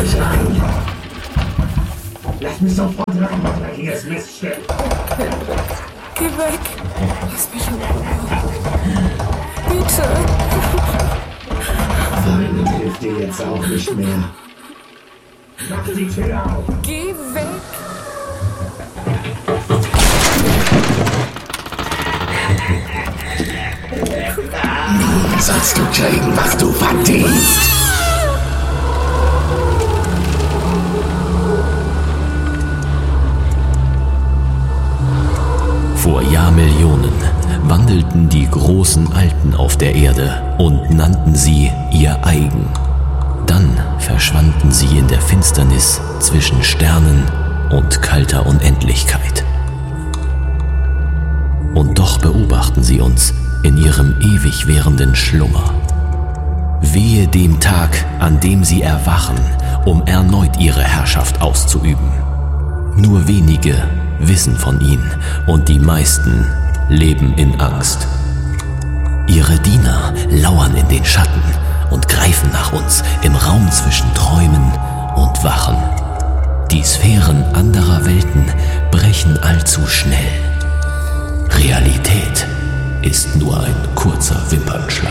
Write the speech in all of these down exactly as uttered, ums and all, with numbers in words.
euch ein. Lasst mich sofort rein, dreckiges Miststück. Geh weg. Lass mich in Ruhe. Bitte. Weinen hilft dir jetzt auch nicht mehr. Mach die Tür auf. Geh weg. Nun sollst du kriegen, was du verdienst. Vor Jahrmillionen wandelten die großen Alten auf der Erde und nannten sie ihr eigen. Dann verschwanden sie in der Finsternis zwischen Sternen und kalter Unendlichkeit. Und doch beobachten sie uns in ihrem ewig währenden Schlummer. Wehe dem Tag, an dem sie erwachen, um erneut ihre Herrschaft auszuüben. Nur wenige wissen von ihnen und die meisten leben in Angst. Ihre Diener lauern in den Schatten und greifen nach uns im Raum zwischen Träumen und Wachen. Die Sphären anderer Welten brechen allzu schnell. Realität ist nur ein kurzer Wimpernschlag.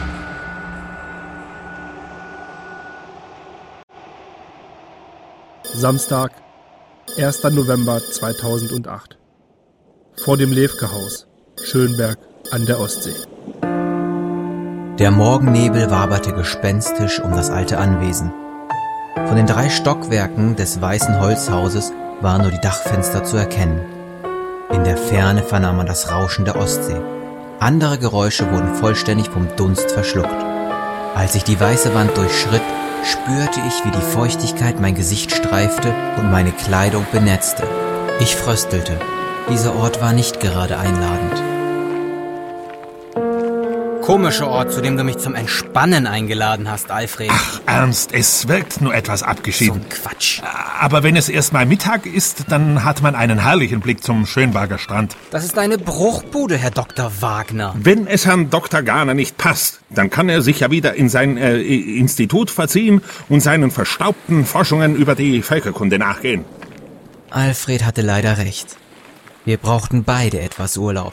Samstag, erster November zweitausendacht. Vor dem Lewke-Haus, Schönberg an der Ostsee. Der Morgennebel waberte gespenstisch um das alte Anwesen. Von den drei Stockwerken des weißen Holzhauses waren nur die Dachfenster zu erkennen. In der Ferne vernahm man das Rauschen der Ostsee. Andere Geräusche wurden vollständig vom Dunst verschluckt. Als ich die weiße Wand durchschritt, spürte ich, wie die Feuchtigkeit mein Gesicht streifte und meine Kleidung benetzte. Ich fröstelte. Dieser Ort war nicht gerade einladend. Komischer Ort, zu dem du mich zum Entspannen eingeladen hast, Alfred. Ach, Ernst, es wirkt nur etwas abgeschieden. So ein Quatsch. Aber wenn es erst mal Mittag ist, dann hat man einen herrlichen Blick zum Schönberger Strand. Das ist eine Bruchbude, Herr Doktor Wagner. Wenn es Herrn Doktor Garner nicht passt, dann kann er sich ja wieder in sein äh, Institut verziehen und seinen verstaubten Forschungen über die Völkerkunde nachgehen. Alfred hatte leider recht. Wir brauchten beide etwas Urlaub.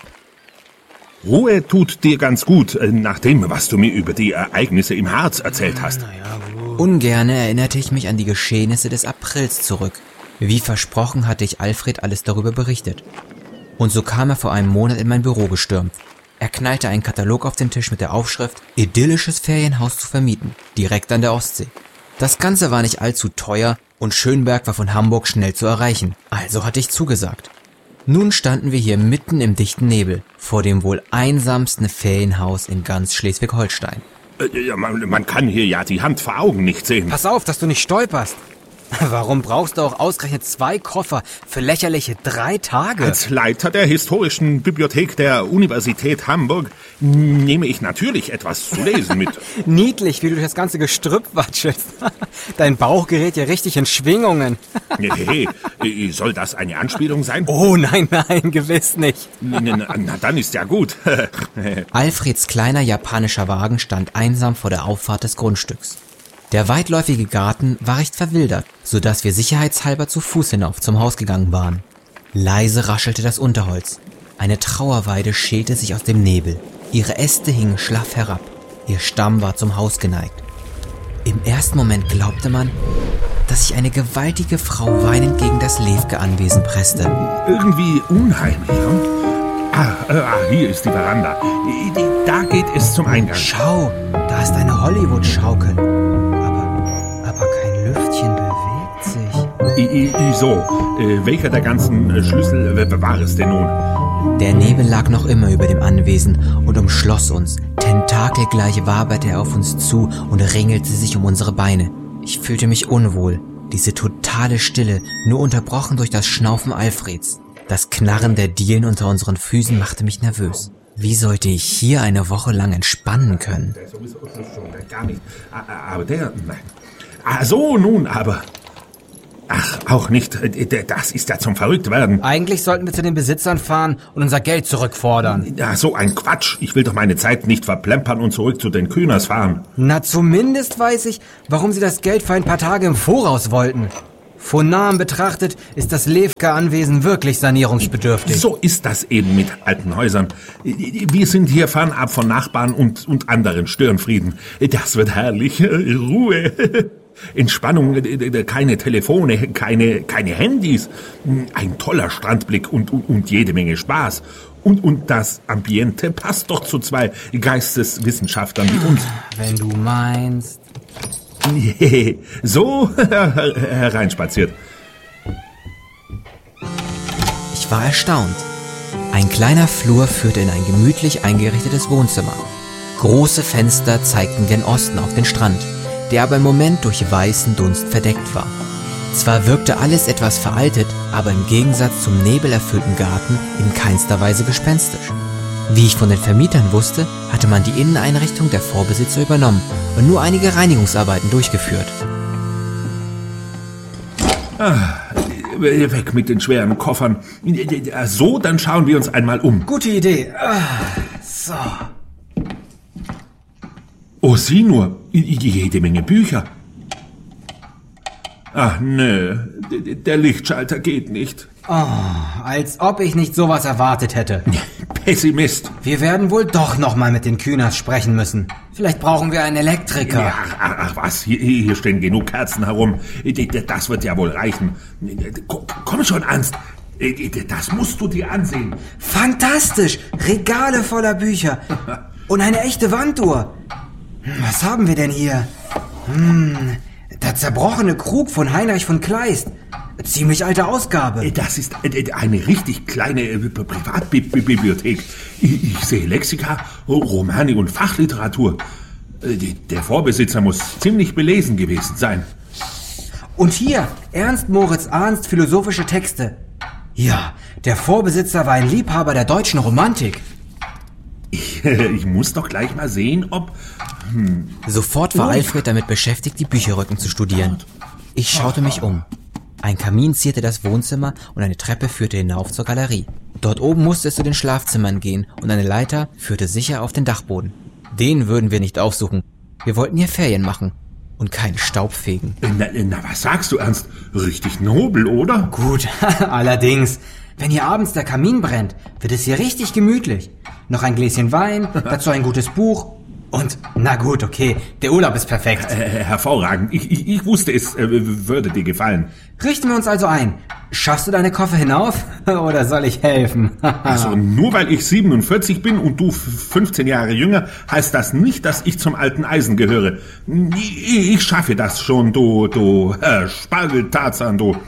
Ruhe tut dir ganz gut, nach dem, was du mir über die Ereignisse im Harz erzählt hast. Ungerne erinnerte ich mich an die Geschehnisse des Aprils zurück. Wie versprochen hatte ich Alfred alles darüber berichtet. Und so kam er vor einem Monat in mein Büro gestürmt. Er knallte einen Katalog auf den Tisch mit der Aufschrift »Idyllisches Ferienhaus zu vermieten«, direkt an der Ostsee. Das Ganze war nicht allzu teuer und Schönberg war von Hamburg schnell zu erreichen, also hatte ich zugesagt. Nun standen wir hier mitten im dichten Nebel, vor dem wohl einsamsten Ferienhaus in ganz Schleswig-Holstein. Äh, ja, man, man kann hier ja die Hand vor Augen nicht sehen. Pass auf, dass du nicht stolperst. Warum brauchst du auch ausgerechnet zwei Koffer für lächerliche drei Tage? Als Leiter der Historischen Bibliothek der Universität Hamburg nehme ich natürlich etwas zu lesen mit. Niedlich, wie du durch das ganze Gestrüpp watschelst. Dein Bauch gerät ja richtig in Schwingungen. Hey, hey, soll das eine Anspielung sein? Oh nein, nein, gewiss nicht. Na, na dann ist ja gut. Alfreds kleiner japanischer Wagen stand einsam vor der Auffahrt des Grundstücks. Der weitläufige Garten war recht verwildert, so dass wir sicherheitshalber zu Fuß hinauf zum Haus gegangen waren. Leise raschelte das Unterholz. Eine Trauerweide schälte sich aus dem Nebel. Ihre Äste hingen schlaff herab. Ihr Stamm war zum Haus geneigt. Im ersten Moment glaubte man, dass sich eine gewaltige Frau weinend gegen das Lewke-Anwesen presste. Irgendwie unheimlich, hm? Ah, ah, hier ist die Veranda. Da geht es zum Eingang. Schau, da ist eine Hollywood-Schaukel. Aber, aber kein Lüftchen bewegt sich. I, I, so, äh, welcher der ganzen äh, Schlüssel äh, war es denn nun? Der Nebel lag noch immer über dem Anwesen und umschloss uns. Tentakelgleich waberte er auf uns zu und ringelte sich um unsere Beine. Ich fühlte mich unwohl. Diese totale Stille, nur unterbrochen durch das Schnaufen Alfreds. Das Knarren der Dielen unter unseren Füßen machte mich nervös. Wie sollte ich hier eine Woche lang entspannen können? Der sowieso nicht schon, gar nicht. Aber der, nein. Ah, so, nun aber. Ach, auch nicht. Das ist ja zum Verrücktwerden. Eigentlich sollten wir zu den Besitzern fahren und unser Geld zurückfordern. Ja, so ein Quatsch. Ich will doch meine Zeit nicht verplempern und zurück zu den Kühners fahren. Na, zumindest weiß ich, warum sie das Geld für ein paar Tage im Voraus wollten. Von nahem betrachtet ist das Lewka-Anwesen wirklich sanierungsbedürftig. So ist das eben mit alten Häusern. Wir sind hier fernab von Nachbarn und, und anderen Störenfrieden. Das wird herrlich. Ruhe. Entspannung, keine Telefone, keine, keine Handys. Ein toller Strandblick und, und, und jede Menge Spaß. Und, und das Ambiente passt doch zu zwei Geisteswissenschaftlern wie uns. Wenn du meinst... So hereinspaziert. Ich war erstaunt. Ein kleiner Flur führte in ein gemütlich eingerichtetes Wohnzimmer. Große Fenster zeigten gen Osten auf den Strand, der aber im Moment durch weißen Dunst verdeckt war. Zwar wirkte alles etwas veraltet, aber im Gegensatz zum nebelerfüllten Garten in keinster Weise gespenstisch. Wie ich von den Vermietern wusste, hatte man die Inneneinrichtung der Vorbesitzer übernommen und nur einige Reinigungsarbeiten durchgeführt. Ah, weg mit den schweren Koffern. So, dann schauen wir uns einmal um. Gute Idee. Ah, so. Oh, sieh nur, jede Menge Bücher. Ach, nö, der Lichtschalter geht nicht. Oh, als ob ich nicht sowas erwartet hätte. Pessimist. Wir werden wohl doch noch mal mit den Kühners sprechen müssen. Vielleicht brauchen wir einen Elektriker. Ja, ach, ach was, hier, hier stehen genug Kerzen herum. Das wird ja wohl reichen. Komm schon, Ernst. Das musst du dir ansehen. Fantastisch. Regale voller Bücher. Und eine echte Wanduhr. Was haben wir denn hier? Hm, der zerbrochene Krug von Heinrich von Kleist. Ziemlich alte Ausgabe. Das ist eine richtig kleine Privatbibliothek. Ich sehe Lexika, Romane und Fachliteratur. Der Vorbesitzer muss ziemlich belesen gewesen sein. Und hier, Ernst Moritz Arnst, philosophische Texte. Ja, der Vorbesitzer war ein Liebhaber der deutschen Romantik. Ich, ich muss doch gleich mal sehen, ob... Hm. Sofort war Alfred damit beschäftigt, die Bücherrücken zu studieren. Ich schaute mich um. Ein Kamin zierte das Wohnzimmer und eine Treppe führte hinauf zur Galerie. Dort oben musste es zu den Schlafzimmern gehen und eine Leiter führte sicher auf den Dachboden. Den würden wir nicht aufsuchen. Wir wollten hier Ferien machen und keinen Staub fegen. Na, na, was sagst du, Ernst? Richtig nobel, oder? Gut, allerdings. Wenn hier abends der Kamin brennt, wird es hier richtig gemütlich. Noch ein Gläschen Wein, dazu ein gutes Buch. Und, na gut, okay, der Urlaub ist perfekt. Äh, hervorragend. Ich, ich, ich wusste, es äh, würde dir gefallen. Richten wir uns also ein. Schaffst du deine Koffer hinauf? Oder soll ich helfen? Also, nur weil ich siebenundvierzig bin und du fünfzehn Jahre jünger, heißt das nicht, dass ich zum alten Eisen gehöre. Ich, ich schaffe das schon, du, du, äh, Spargeltarzan, du.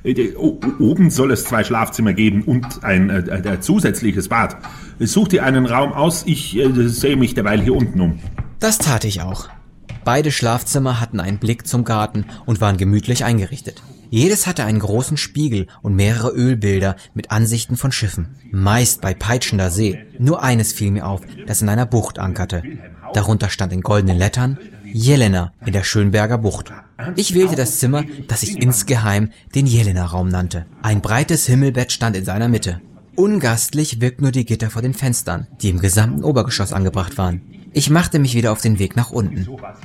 Oben soll es zwei Schlafzimmer geben und ein äh, äh, zusätzliches Bad. Such dir einen Raum aus, ich äh, sehe mich derweil hier unten um. Das tat ich auch. Beide Schlafzimmer hatten einen Blick zum Garten und waren gemütlich eingerichtet. Jedes hatte einen großen Spiegel und mehrere Ölbilder mit Ansichten von Schiffen. Meist bei peitschender See. Nur eines fiel mir auf, das in einer Bucht ankerte. Darunter stand in goldenen Lettern Jelena in der Schönberger Bucht. Ich wählte das Zimmer, das ich insgeheim den Jelena-Raum nannte. Ein breites Himmelbett stand in seiner Mitte. Ungastlich wirkten nur die Gitter vor den Fenstern, die im gesamten Obergeschoss angebracht waren. Ich machte mich wieder auf den Weg nach unten.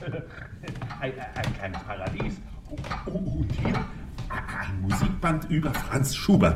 Ein, ein kleines Paradies. Und hier ein Musikband über Franz Schubert.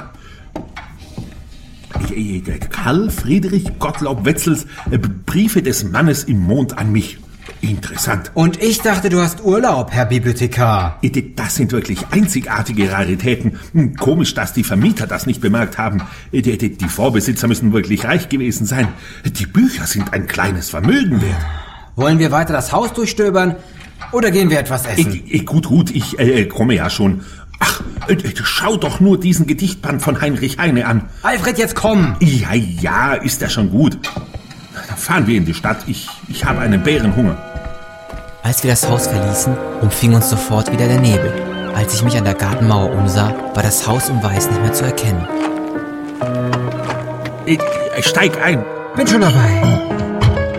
Karl Friedrich Gottlob Wetzels Briefe des Mannes im Mond an mich. Interessant. Und ich dachte, du hast Urlaub, Herr Bibliothekar. Das sind wirklich einzigartige Raritäten. Komisch, dass die Vermieter das nicht bemerkt haben. Die, die, die Vorbesitzer müssen wirklich reich gewesen sein. Die Bücher sind ein kleines Vermögen wert. Wollen wir weiter das Haus durchstöbern oder gehen wir etwas essen? Ich, ich, gut, gut, ich äh, komme ja schon. Ach, äh, schau doch nur diesen Gedichtband von Heinrich Heine an. Alfred, jetzt komm! Ja, ja, ist ja schon gut. Dann fahren wir in die Stadt. Ich, ich habe einen Bärenhunger. Als wir das Haus verließen, umfing uns sofort wieder der Nebel. Als ich mich an der Gartenmauer umsah, war das Haus im Weiß nicht mehr zu erkennen. Ich, ich steig ein. Bin schon dabei.